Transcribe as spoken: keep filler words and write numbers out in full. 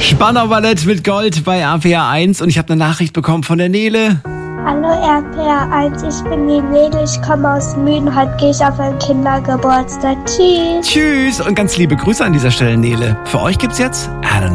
Spannerballett mit Gold bei R P R eins und ich habe eine Nachricht bekommen von der Nele. Hallo R P R eins, ich bin die Nele, ich komme aus Mühen, heute gehe ich auf einen Kindergeburtstag. Tschüss. Tschüss und ganz liebe Grüße an dieser Stelle, Nele. Für euch gibt's jetzt Alan